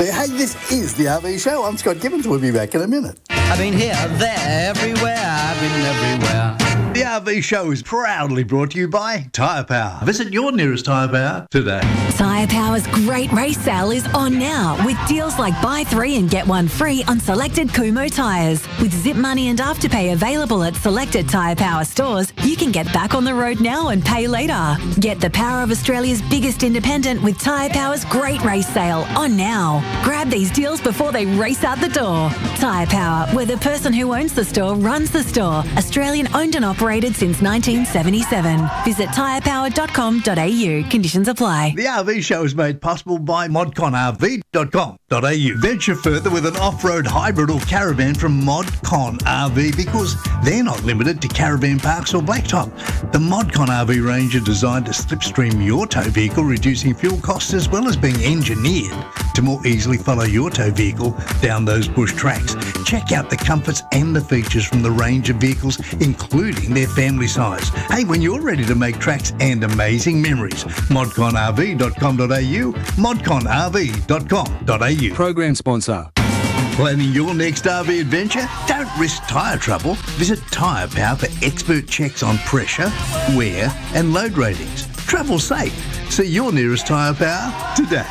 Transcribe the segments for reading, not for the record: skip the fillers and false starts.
Hey, this is the RV Show. I'm Scott Gibbons. We'll be back in a minute. I've been here, there, everywhere. I've been everywhere. The RV Show is proudly brought to you by Tyre Power. Visit your nearest Tyre Power today. Tyre Power's great race sale is on now with deals like buy 3 and get 1 free on selected Kumo tyres. With Zip Money and Afterpay available at selected Tyre Power stores, you can get back on the road now and pay later. Get the power of Australia's biggest independent with Tyre Power's great race sale on now. Grab these deals before they race out the door. Tyre Power, where the person who owns the store runs the store. Australian owned and operated since 1977. Visit tyrepower.com.au. Conditions apply. The RV Show is made possible by modconrv.com.au. Venture further with an off-road hybrid or caravan from Modcon RV because they're not limited to caravan parks or blacktop. The Modcon RV range are designed to slipstream your tow vehicle, reducing fuel costs as well as being engineered to more easily follow your tow vehicle down those bush tracks. Check out the comforts and the features from the range of vehicles, including their family size. Hey, when you're ready to make tracks and amazing memories, modconrv.com.au, modconrv.com.au. Program sponsor. Planning your next RV adventure? Don't risk tyre trouble. Visit Tyre Power for expert checks on pressure, wear and load ratings. Travel safe. See your nearest Tyre Power today.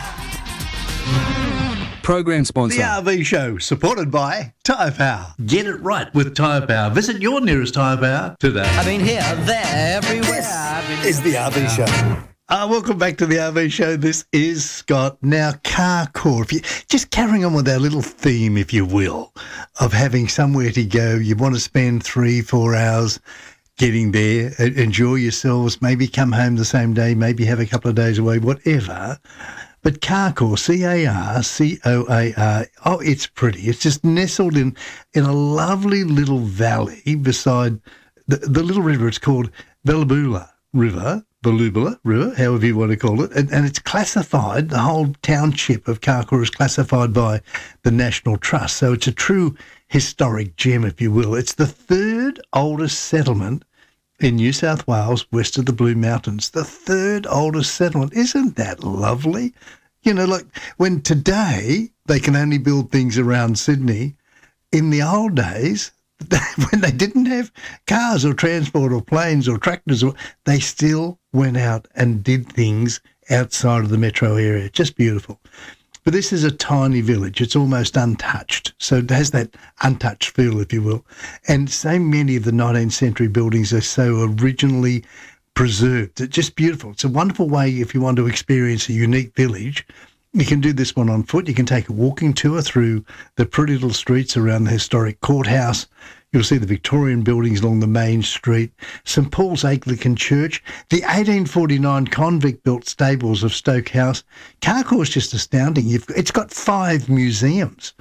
Program sponsor. The RV Show, supported by Tyre Power. Get it right with Tyre Power. Visit your nearest Tyre Power today. I've been here, there, everywhere. This is the RV Show. Welcome back to the RV Show. This is Scott. Now, Carcoar. If you just carrying on with our little theme, if you will, of having somewhere to go. You want to spend 3-4 hours getting there, enjoy yourselves, maybe come home the same day, maybe have a couple of days away, whatever. But Carcoar, C-A-R-C-O-A-R, oh, it's pretty. It's just nestled in a lovely little valley beside the little river. It's called Bellabula River, however you want to call it. And it's classified, the whole township of Carcoar is classified by the National Trust. So it's a true historic gem, if you will. It's the third oldest settlement in New South Wales, west of the Blue Mountains. The third oldest settlement. Isn't that lovely? You know, like when today they can only build things around Sydney, in the old days, when they didn't have cars or transport or planes or tractors, they still went out and did things outside of the metro area. Just beautiful. But this is a tiny village. It's almost untouched. So it has that untouched feel, if you will. And so many of the 19th century buildings are so originally preserved. It's just beautiful. It's a wonderful way if you want to experience a unique village. You can do this one on foot. You can take a walking tour through the pretty little streets around the historic courthouse. You'll see the Victorian buildings along the main street, St Paul's Anglican Church, the 1849 convict-built stables of Stoke House. Carcoar is just astounding. It's got 5 museums,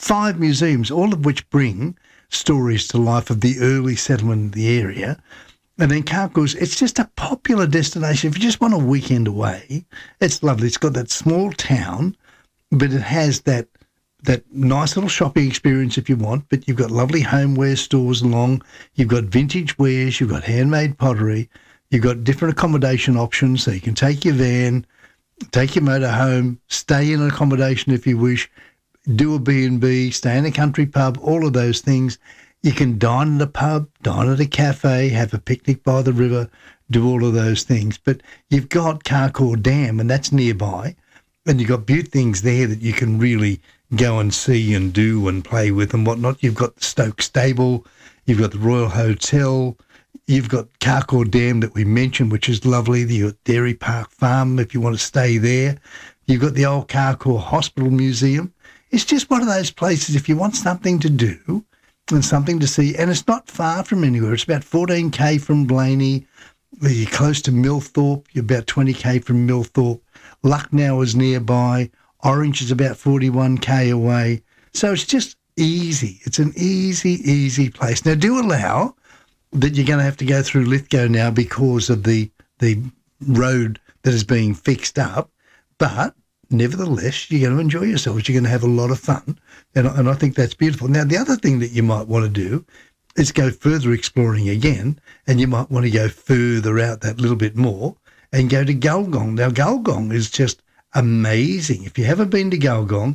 all of which bring stories to life of the early settlement in the area. And then Carcoar, it's just a popular destination. If you just want a weekend away, it's lovely. It's got that small town, but it has that nice little shopping experience if you want, but you've got lovely homeware stores along, you've got vintage wares, you've got handmade pottery, you've got different accommodation options, so you can take your van, take your motor home, stay in an accommodation if you wish, do a B&B, stay in a country pub, all of those things. You can dine at a pub, dine at a cafe, have a picnic by the river, do all of those things. But you've got Carcoar Dam, and that's nearby, and you've got beautiful things there that you can really go and see and do and play with and whatnot. You've got the Stoke Stable, you've got the Royal Hotel, you've got Carcoar Dam that we mentioned, which is lovely. You've got Dairy Park Farm if you want to stay there. You've got the old Carcoar Hospital Museum. It's just one of those places if you want something to do and something to see, and it's not far from anywhere. It's about 14k from Blaney. You're close to Millthorpe. You're about 20k from Millthorpe. Lucknow is nearby. Orange is about 41k away. So it's just easy. It's an easy place. Now, do allow that you're going to have to go through Lithgow now because of the road that is being fixed up. But nevertheless, you're going to enjoy yourselves. You're going to have a lot of fun. And I think that's beautiful. Now, the other thing that you might want to do is go further exploring again, and you might want to go further out that little bit more and go to Gulgong. Now, Gulgong is just amazing. If you haven't been to Gulgong,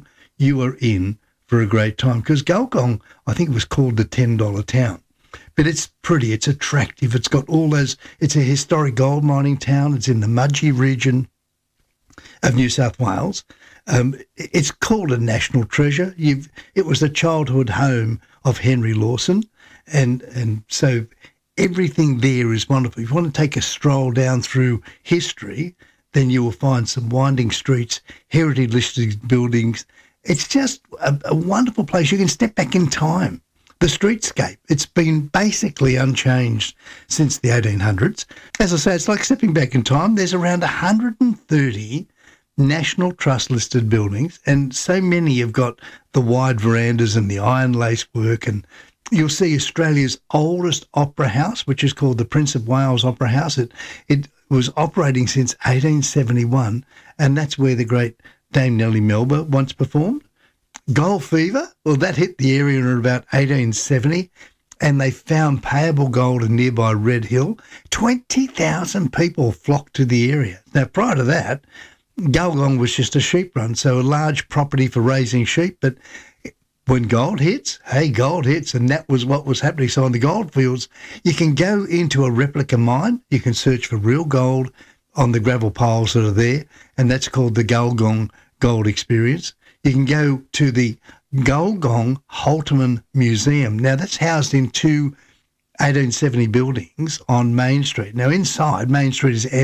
you are in for a great time, because Gulgong, I think it was called the $10 town. But it's pretty, it's attractive, it's got all those, it's a historic gold mining town, it's in the Mudgee region of New South Wales. It's called a national treasure. It was the childhood home of Henry Lawson, and so everything there is wonderful. If you want to take a stroll down through history, then you will find some winding streets, heritage-listed buildings. It's just a wonderful place. You can step back in time. The streetscape, it's been basically unchanged since the 1800s. As I say, it's like stepping back in time. There's around 130 National Trust listed buildings, and so many have got the wide verandas and the iron lace work, and you'll see Australia's oldest opera house, which is called the Prince of Wales Opera House. It was operating since 1871, and that's where the great Dame Nellie Melba once performed. Gold fever, well, that hit the area in about 1870, and they found payable gold in nearby Red Hill. 20,000 people flocked to the area. Now, prior to that, Gulgong was just a sheep run, so a large property for raising sheep. But when gold hits, hey, gold hits, and that was what was happening. So on the gold fields, you can go into a replica mine. You can search for real gold on the gravel piles that are there, and that's called the Gulgong Gold Experience. You can go to the Gulgong Halterman Museum. Now, that's housed in two 1870 buildings on Main Street. Now, inside, Main Street is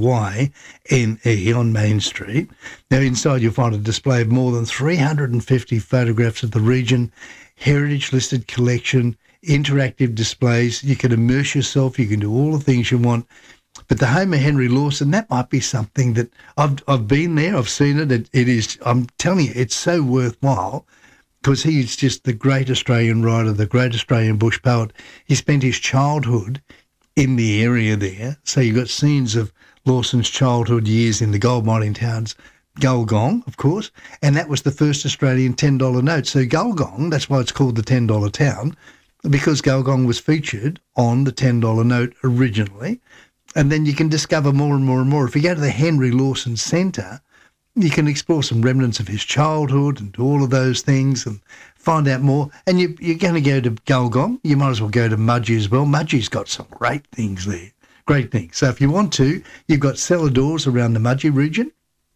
Mayne on Main Street. Now, inside you'll find a display of more than 350 photographs of the region, heritage-listed collection, interactive displays. You can immerse yourself. You can do all the things you want. But the home of Henry Lawson, that might be something that I've been there, I've seen it. It is, I'm telling you, it's so worthwhile, because he's just the great Australian writer, the great Australian bush poet. He spent his childhood in the area there. So you've got scenes of Lawson's childhood years in the gold mining towns, Gulgong, of course, and that was the first Australian $10 note. So Gulgong, that's why it's called the $10 town, because Gulgong was featured on the $10 note originally. And then you can discover more and more and more. If you go to the Henry Lawson Centre, you can explore some remnants of his childhood and do all of those things and find out more. And you're going to go to Gulgong. You might as well go to Mudgee as well. Mudgee's got some great things there, great things. So if you want to, you've got cellar doors around the Mudgee region.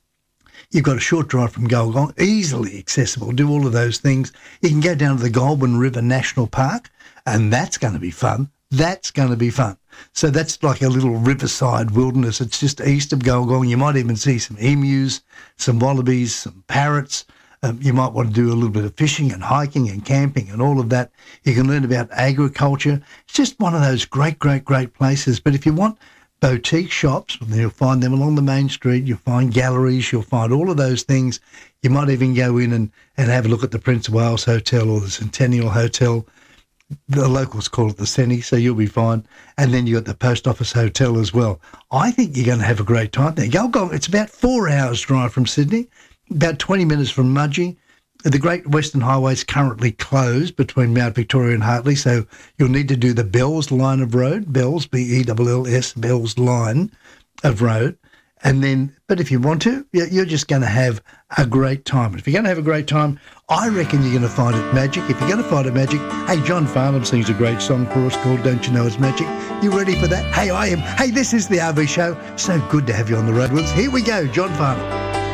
You've got a short drive from Gulgong, easily accessible, do all of those things. You can go down to the Goulburn River National Park, and that's going to be fun. That's going to be fun. So that's like a little riverside wilderness. It's just east of Gulgong. You might even see some emus, some wallabies, some parrots. You might want to do a little bit of fishing and hiking and camping and all of that. You can learn about agriculture. It's just one of those great, great, great places. But if you want boutique shops, you'll find them along the main street. You'll find galleries. You'll find all of those things. You might even go in and have a look at the Prince of Wales Hotel or the Centennial Hotel. The locals call it the Senny, so you'll be fine. And then you got the Post Office Hotel as well. I think you're going to have a great time there. Gulgong, it's about 4 hours drive from Sydney, about 20 minutes from Mudgee. The Great Western Highway is currently closed between Mount Victoria and Hartley, so you'll need to do the Bells line of road, Bells, B-E-L-L-S, Bells line of road. And then, but if you want to, you're just going to have a great time. And if you're going to have a great time, I reckon you're going to find it magic. If you're going to find it magic, hey, John Farnham sings a great song for us called Don't You Know It's Magic. You ready for that? Hey, I am. Hey, this is the RV Show. So good to have you on the road with us. Here we go, John Farnham.